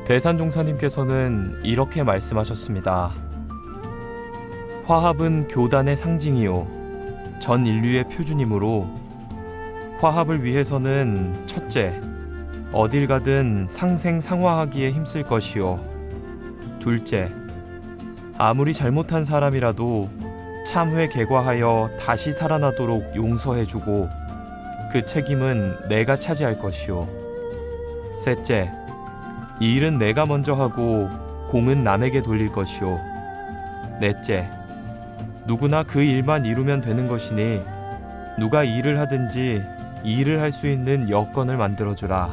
대산종사님께서는 이렇게 말씀하셨습니다. 화합은 교단의 상징이요 전 인류의 표준이므로 화합을 위해서는 첫째, 어딜 가든 상생상화하기에 힘쓸 것이요 둘째, 아무리 잘못한 사람이라도 참회 개과하여 다시 살아나도록 용서해주고 그 책임은 내가 차지할 것이요 셋째, 이 일은 내가 먼저 하고 공은 남에게 돌릴 것이요 넷째, 누구나 그 일만 이루면 되는 것이니 누가 일을 하든지 일을 할 수 있는 여건을 만들어주라.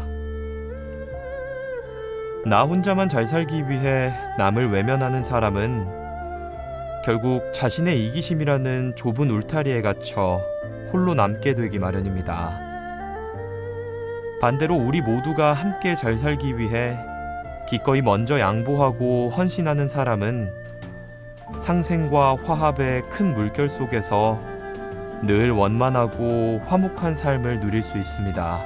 나 혼자만 잘 살기 위해 남을 외면하는 사람은 결국 자신의 이기심이라는 좁은 울타리에 갇혀 홀로 남게 되기 마련입니다. 반대로 우리 모두가 함께 잘 살기 위해 기꺼이 먼저 양보하고 헌신하는 사람은 상생과 화합의 큰 물결 속에서 늘 원만하고 화목한 삶을 누릴 수 있습니다.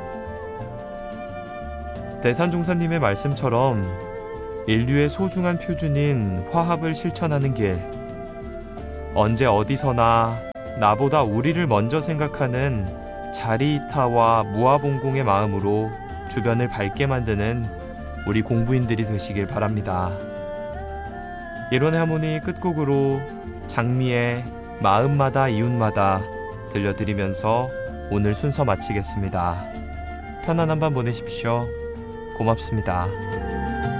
대산종사님의 말씀처럼 인류의 소중한 표준인 화합을 실천하는 길, 언제 어디서나 나보다 우리를 먼저 생각하는 자리이타와 무아봉공의 마음으로 주변을 밝게 만드는 우리 공부인들이 되시길 바랍니다. 일원의 하모니 끝곡으로 장미의 마음마다 이웃마다 들려드리면서 오늘 순서 마치겠습니다. 편안한 밤 보내십시오. 고맙습니다.